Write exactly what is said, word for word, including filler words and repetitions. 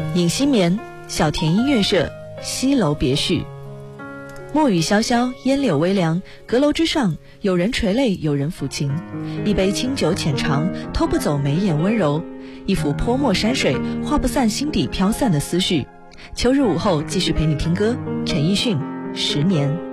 影溪眠，小田音乐社，西楼别序。暮雨潇潇，烟柳微凉，阁楼之上，有人垂泪，有人抚琴。一杯清酒浅尝，偷不走眉眼温柔。一幅泼墨山水，画不散心底飘散的思绪。秋日午后，继续陪你听歌。陈奕迅，十年。